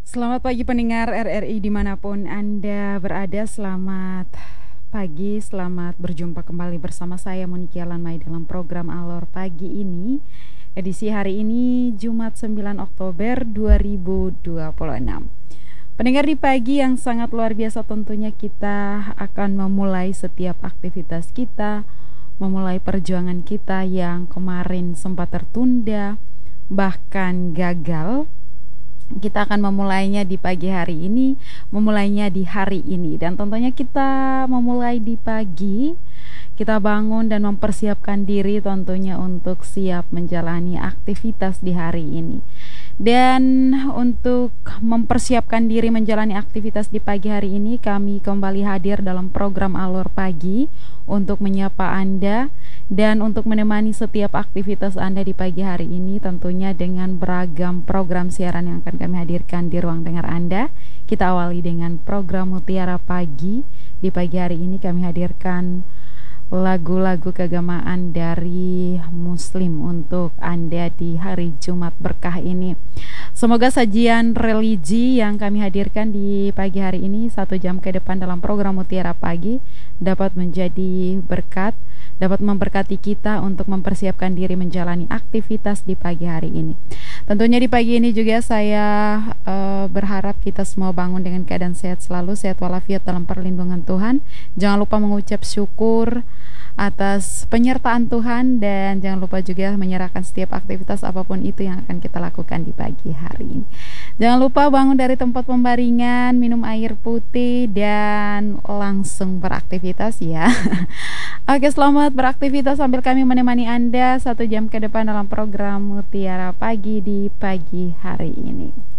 Selamat pagi pendengar RRI dimanapun Anda berada. Selamat pagi, selamat berjumpa kembali bersama saya Moniki Alanmai dalam program Alor Pagi ini. Edisi hari ini Jumat 9 Oktober 2026. Pendengar, di pagi yang sangat luar biasa tentunya kita akan memulai setiap aktivitas kita, memulai perjuangan kita yang kemarin sempat tertunda, bahkan gagal. Kita akan memulainya di pagi hari ini, memulainya di hari ini, dan tentunya kita memulai di pagi. Kita bangun dan mempersiapkan diri tentunya untuk siap menjalani aktivitas di hari ini. Dan untuk mempersiapkan diri menjalani aktivitas di pagi hari ini, kami kembali hadir dalam program Alor Pagi untuk menyapa Anda dan untuk menemani setiap aktivitas Anda di pagi hari ini, tentunya dengan beragam program siaran yang akan kami hadirkan di ruang dengar Anda. Kita awali dengan program Mutiara Pagi. Di pagi hari ini kami hadirkan lagu-lagu keagamaan dari Muslim untuk Anda di hari Jumat berkah ini. Semoga sajian religi yang kami hadirkan di pagi hari ini 1 jam ke depan dalam program Mutiara Pagi dapat menjadi berkat, dapat memberkati kita untuk mempersiapkan diri menjalani aktivitas di pagi hari ini. Tentunya di pagi ini juga saya berharap kita semua bangun dengan keadaan sehat selalu, sehat walafiat dalam perlindungan Tuhan. Jangan lupa mengucap syukur atas penyertaan Tuhan, dan jangan lupa juga menyerahkan setiap aktivitas apapun itu yang akan kita lakukan di pagi hari ini. Jangan lupa bangun dari tempat pembaringan, minum air putih, dan langsung beraktivitas ya. Oke, selamat beraktivitas sambil kami menemani Anda 1 jam ke depan dalam program Mutiara Pagi di pagi hari ini.